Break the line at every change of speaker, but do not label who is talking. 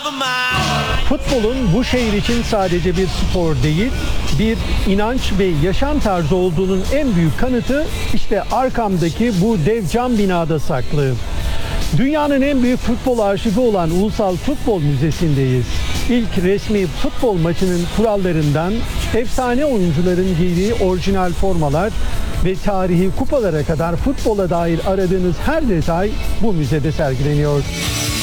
Futbolun bu şehir için sadece bir spor değil, bir inanç ve yaşam tarzı olduğunun en büyük kanıtı işte arkamdaki bu dev cam binada saklı. Dünyanın en büyük futbol arşivi olan Ulusal Futbol Müzesi'ndeyiz. İlk resmi futbol maçının kurallarından efsane oyuncuların giydiği orijinal formalar ve tarihi kupalara kadar futbola dair aradığınız her detay bu müzede sergileniyor.